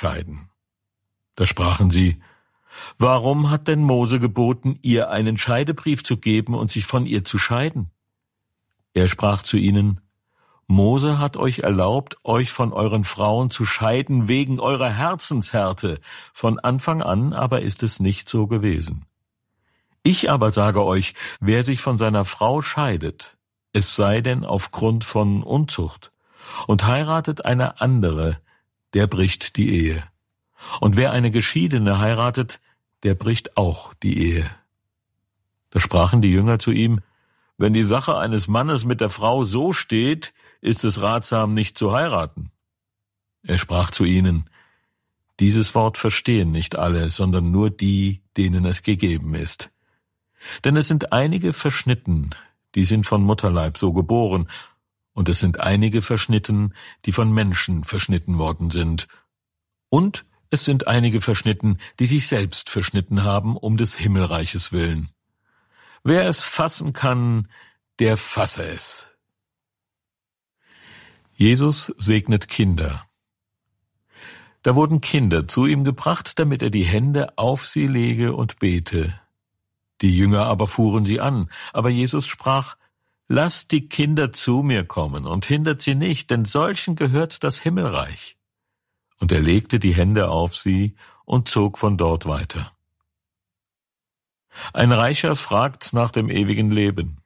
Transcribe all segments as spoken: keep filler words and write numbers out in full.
scheiden. Da sprachen sie: Warum hat denn Mose geboten, ihr einen Scheidebrief zu geben und sich von ihr zu scheiden? Er sprach zu ihnen: Mose hat euch erlaubt, euch von euren Frauen zu scheiden wegen eurer Herzenshärte. Von Anfang an aber ist es nicht so gewesen. Ich aber sage euch, wer sich von seiner Frau scheidet, es sei denn aufgrund von Unzucht, und heiratet eine andere, der bricht die Ehe. Und wer eine Geschiedene heiratet, der bricht auch die Ehe. Da sprachen die Jünger zu ihm: Wenn die Sache eines Mannes mit der Frau so steht, ist es ratsam, nicht zu heiraten. Er sprach zu ihnen: Dieses Wort verstehen nicht alle, sondern nur die, denen es gegeben ist. Denn es sind einige verschnitten, die sind von Mutterleib so geboren, und es sind einige verschnitten, die von Menschen verschnitten worden sind. Und es sind einige verschnitten, die sich selbst verschnitten haben, um des Himmelreiches willen. Wer es fassen kann, der fasse es. Jesus segnet Kinder. Da wurden Kinder zu ihm gebracht, damit er die Hände auf sie lege und bete. Die Jünger aber fuhren sie an, aber Jesus sprach: Lasst die Kinder zu mir kommen und hindert sie nicht, denn solchen gehört das Himmelreich. Und er legte die Hände auf sie und zog von dort weiter. Ein Reicher fragt nach dem ewigen Leben.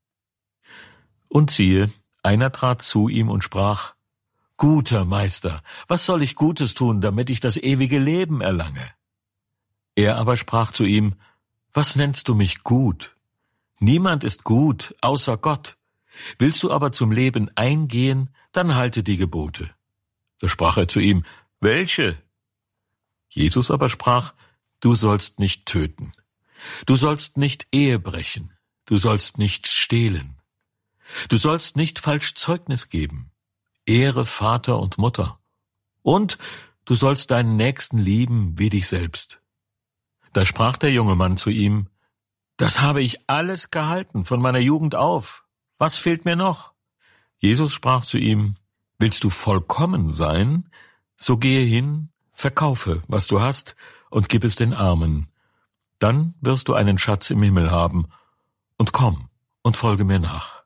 Und siehe, einer trat zu ihm und sprach: Guter Meister, was soll ich Gutes tun, damit ich das ewige Leben erlange? Er aber sprach zu ihm: Was nennst du mich gut? Niemand ist gut, außer Gott. Willst du aber zum Leben eingehen, dann halte die Gebote. Da sprach er zu ihm: Welche? Jesus aber sprach: Du sollst nicht töten. Du sollst nicht Ehe brechen. Du sollst nicht stehlen. Du sollst nicht falsch Zeugnis geben. Ehre Vater und Mutter. Und du sollst deinen Nächsten lieben wie dich selbst. Da sprach der junge Mann zu ihm: Das habe ich alles gehalten von meiner Jugend auf. Was fehlt mir noch? Jesus sprach zu ihm: Willst du vollkommen sein? So gehe hin, verkaufe, was du hast, und gib es den Armen. Dann wirst du einen Schatz im Himmel haben. Und komm und folge mir nach.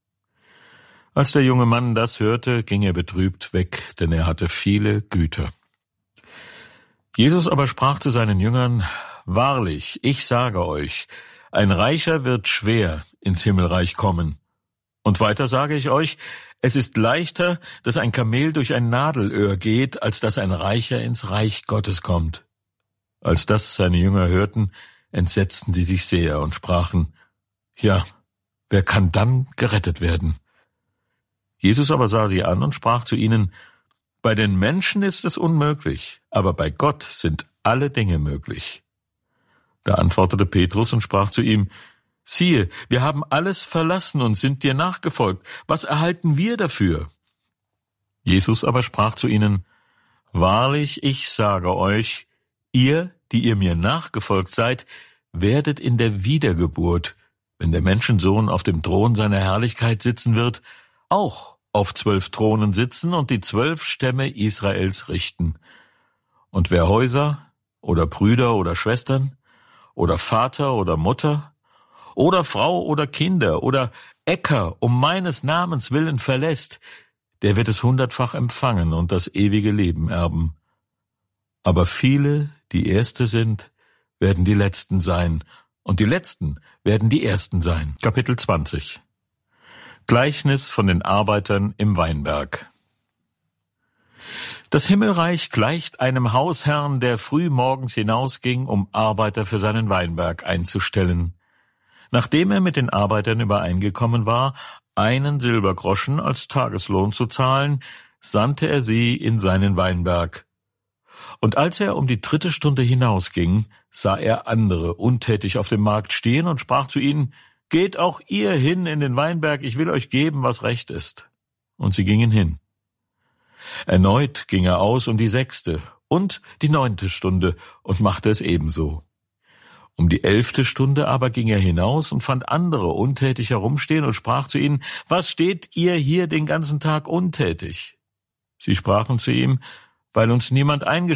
Als der junge Mann das hörte, ging er betrübt weg, denn er hatte viele Güter. Jesus aber sprach zu seinen Jüngern: Wahrlich, ich sage euch, ein Reicher wird schwer ins Himmelreich kommen. Und weiter sage ich euch, es ist leichter, dass ein Kamel durch ein Nadelöhr geht, als dass ein Reicher ins Reich Gottes kommt. Als das seine Jünger hörten, entsetzten sie sich sehr und sprachen: Ja, wer kann dann gerettet werden? Jesus aber sah sie an und sprach zu ihnen: Bei den Menschen ist es unmöglich, aber bei Gott sind alle Dinge möglich. Da antwortete Petrus und sprach zu ihm: Siehe, wir haben alles verlassen und sind dir nachgefolgt. Was erhalten wir dafür? Jesus aber sprach zu ihnen: Wahrlich, ich sage euch, ihr, die ihr mir nachgefolgt seid, werdet in der Wiedergeburt, wenn der Menschensohn auf dem Thron seiner Herrlichkeit sitzen wird, auch auf zwölf Thronen sitzen und die zwölf Stämme Israels richten. Und wer Häuser oder Brüder oder Schwestern oder Vater oder Mutter oder Frau oder Kinder oder Äcker um meines Namens willen verlässt, der wird es hundertfach empfangen und das ewige Leben erben. Aber viele, die Erste sind, werden die Letzten sein, und die Letzten werden die Ersten sein. Kapitel zwanzig. Gleichnis von den Arbeitern im Weinberg. Das Himmelreich gleicht einem Hausherrn, der früh morgens hinausging, um Arbeiter für seinen Weinberg einzustellen. Nachdem er mit den Arbeitern übereingekommen war, einen Silbergroschen als Tageslohn zu zahlen, sandte er sie in seinen Weinberg. Und als er um die dritte Stunde hinausging, sah er andere untätig auf dem Markt stehen und sprach zu ihnen: Geht auch ihr hin in den Weinberg, ich will euch geben, was recht ist. Und sie gingen hin. Erneut ging er aus um die sechste und die neunte Stunde und machte es ebenso. Um die elfte Stunde aber ging er hinaus und fand andere untätig herumstehen und sprach zu ihnen: Was steht ihr hier den ganzen Tag untätig? Sie sprachen zu ihm: Weil uns niemand eingestellt